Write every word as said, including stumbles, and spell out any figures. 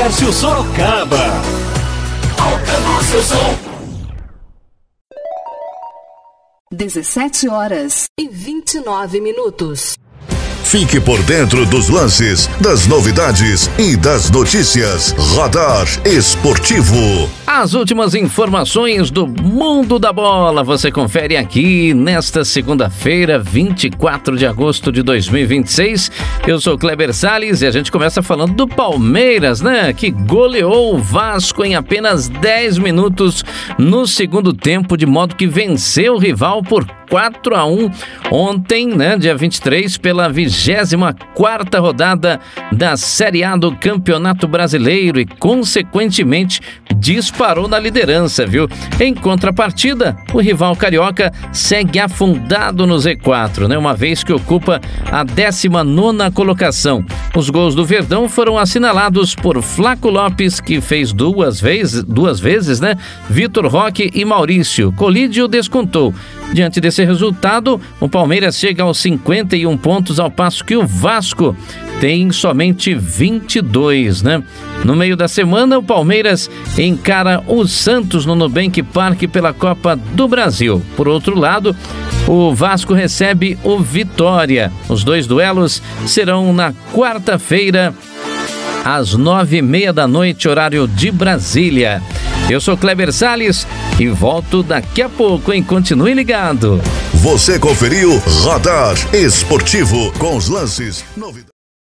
Comércio Sorocaba. Alcançou seu som. dezessete horas e vinte e nove minutos. Fique por dentro dos lances, das novidades e das notícias. Radar Esportivo. As últimas informações do mundo da bola você confere aqui nesta segunda-feira, vinte e quatro de agosto de dois mil e vinte e seis. Eu sou Kleber Salles e a gente começa falando do Palmeiras, né? Que goleou o Vasco em apenas dez minutos no segundo tempo, de modo que venceu o rival por quatro a um ontem, né, dia vinte e três, pela vigésima quarta rodada da Série A do Campeonato Brasileiro e, consequentemente, disparou na liderança, viu? Em contrapartida, o rival carioca segue afundado no Z quatro, né, uma vez que ocupa a décima nona colocação. Os gols do Verdão foram assinalados por Flaco Lopes, que fez duas vezes, duas vezes, né? Vitor Roque e Maurício. Colídio descontou. Diante desse resultado, o Palmeiras chega aos cinquenta e um pontos, ao passo que o Vasco tem somente vinte e dois, né? No meio da semana, o Palmeiras encara o Santos no Nubank Park pela Copa do Brasil. Por outro lado, o Vasco recebe o Vitória. Os dois duelos serão na quarta-feira, às nove e meia da noite, horário de Brasília. Eu sou Kleber Salles e volto daqui a pouco, hein? Continue ligado. Você conferiu Radar Esportivo com os lances, novidades.